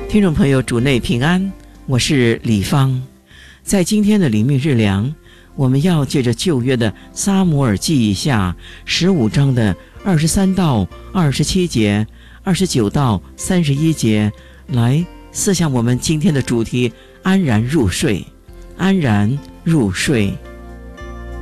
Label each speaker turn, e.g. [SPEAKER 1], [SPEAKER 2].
[SPEAKER 1] 听众朋友，主内平安，我是李芳。在今天的灵命日粮，我们要借着旧约的撒母耳记下15章的23到27节、29到31节来思想我们今天的主题：安然入睡。安然入睡。